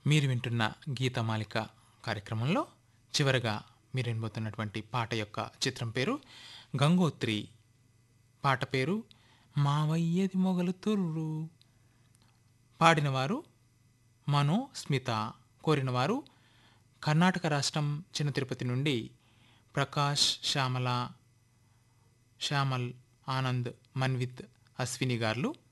మీరు వింటున్న గీతమాలిక కార్యక్రమంలో చివరగా మీరు వినబోతున్నటువంటి పాట యొక్క చిత్రం పేరు గంగోత్రి. పాట పేరు మావయ్యది మొగలు తుర్రు. పాడినవారు మనో స్మిత. కోరినవారు కర్ణాటక రాష్ట్రం చిన్న తిరుపతి నుండి ప్రకాష్, శ్యామల్, ఆనంద్, మన్విత్, అశ్విని గారు.